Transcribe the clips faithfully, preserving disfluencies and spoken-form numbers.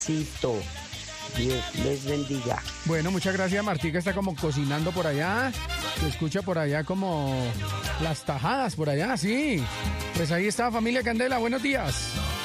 Dios les bendiga. Bueno, muchas gracias. Martica está como cocinando por allá. Se escucha por allá como las tajadas por allá, sí. Pues ahí está, familia Candela, buenos días.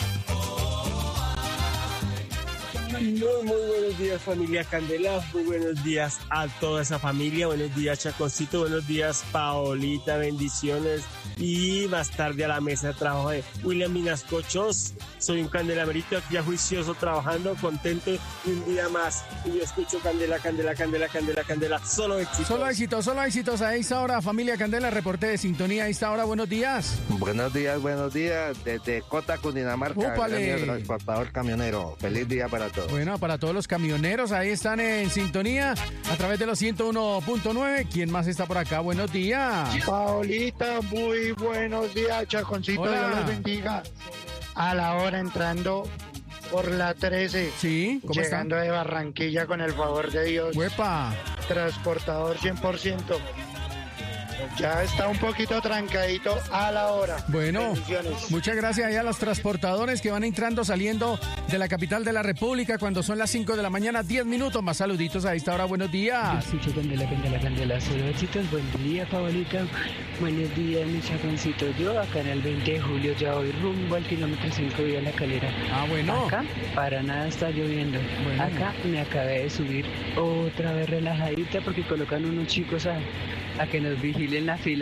Muy, muy buenos días, familia Candela. Muy buenos días a toda esa familia. Buenos días, Chaconcito. Buenos días, Paolita. Bendiciones. Y más tarde a la mesa de trabajo de William Minascochos. Soy un candelamerito aquí ya juicioso, trabajando, contento y un día más. Y yo escucho Candela, Candela, Candela, Candela, Candela. Solo éxitos. Solo éxitos, solo éxitos. A esta hora, familia Candela, reporte de sintonía. A esta hora, buenos días. Buenos días, buenos días. Desde Cota, Cundinamarca. ¡Úpale! Transportador camionero. Feliz día para todos. Bueno, para todos los camioneros, ahí están en sintonía a través de los ciento uno punto nueve. ¿Quién más está por acá? Buenos días. Paolita, muy buenos días, Chaconcito. Hola. Dios los bendiga. A la hora entrando por la trece. Sí, ¿cómo llegando está? de Barranquilla con el favor de Dios. ¡Huepa! Transportador cien por ciento. Ya está un poquito trancadito a la hora. Bueno, Bendiciones. muchas gracias ahí a los transportadores que van entrando, saliendo de la capital de la República cuando son las cinco de la mañana, diez minutos. Más saluditos a esta hora, buenos días. Escucho Candela, Candela, Candela, solo éxitos. Buen día, Paolita. Buenos días, mi Chaconcito. Yo acá en el veinte de julio ya voy rumbo al kilómetro cinco y a la calera. Ah, bueno. Acá para nada está lloviendo. Bueno. Acá me acabé de subir otra vez relajadita porque colocan unos chicos a, a que nos vigilen la fila.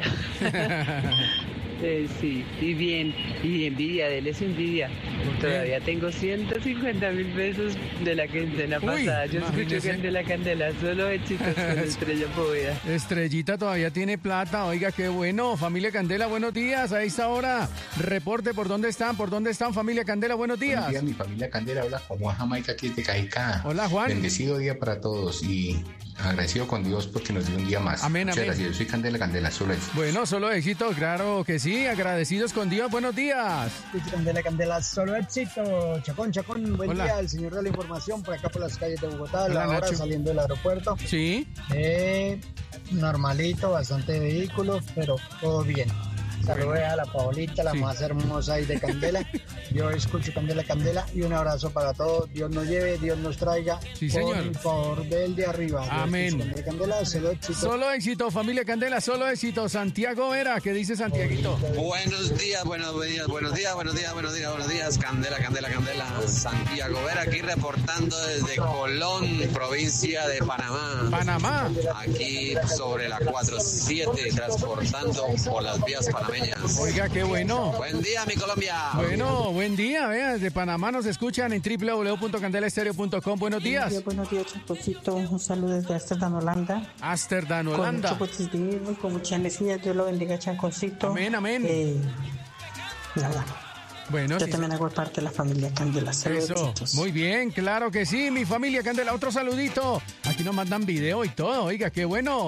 Eh, sí, y bien, y envidia, déles envidia. Todavía tengo ciento cincuenta mil pesos de la quincena Uy, pasada. Yo escucho imagínese. Candela, Candela, solo éxitos con Estrella Poveda. Estrellita todavía tiene plata, oiga, qué bueno. Familia Candela, buenos días. A esta hora, reporte por dónde están, por dónde están, familia Candela, buenos días. Buenos días, mi familia Candela. Habla con Juan Jamaica aquí de Cajicá. Hola, Juan. Bendecido día para todos y agradecido con Dios porque nos dio un día más. Amén, Muchas amén. gracias. Yo soy Candela, Candela, solo es. Bueno, solo éxito, claro que sí. Agradecidos con Dios, buenos días. Candela, Candela, solo éxito. Chacón, Chacón, buen Hola. día, el señor de la información por acá por las calles de Bogotá, a Hola, la hora Nacho. saliendo del aeropuerto. Sí. Eh, normalito, bastante vehículos, pero todo bien. Saludos a la Paolita, la Sí. más hermosa ahí de Candela. Yo escucho Candela, Candela y un abrazo para todos. Dios nos lleve, Dios nos traiga. Sí, por señor. el favor del de arriba. Yo Amén. escucho Candela, Candela, solo éxito. Solo éxito, familia Candela, solo éxito. Santiago Vera, ¿qué dice Santiaguito? Buenos días, buenos días, buenos días, buenos días, buenos días, buenos días, Candela, Candela, Candela, Santiago Vera aquí reportando desde Colón, provincia de Panamá. Panamá. Aquí sobre la cuatro siete, transportando por las vías panameñas. Oiga, qué bueno. Buen día, mi Colombia. Bueno, buen día, vea, desde Panamá nos escuchan en doble u doble u doble u punto candela estéreo punto com. Buenos días. Buenos días, Chaconcito. Un saludo desde Ámsterdam, Holanda. Ámsterdam, Con Holanda. mucho positivismo y con mucha energía. Dios lo bendiga, Chaconcito. Amén, amén. Eh, nada. Bueno, Yo sí, también hago parte de la familia Candela. Saludos, eso, éxitos. muy bien, claro que sí, mi familia Candela, otro saludito. Aquí nos mandan video y todo, oiga, qué bueno.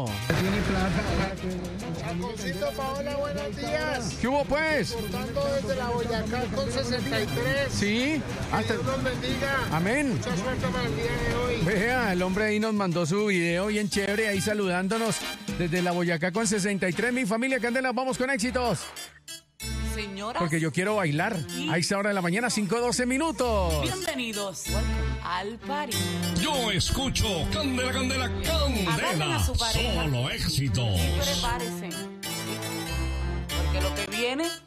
Chaconcito, Paola, buenos días. ¿Qué hubo pues? Portando desde la Boyacá con sesenta y tres. Sí, hasta... Dios los bendiga. Amén. Mucha suerte para el día de hoy. Vea, el hombre ahí nos mandó su video bien chévere, ahí saludándonos desde la Boyacá con sesenta y tres. Mi familia Candela, vamos con éxitos. Señoras, Porque yo quiero bailar. A esta hora de la mañana, cinco doce minutos. bienvenidos al party. Yo escucho Candela, Candela, Agarren Candela. a su pareja Solo éxitos. y prepárense. Porque lo que viene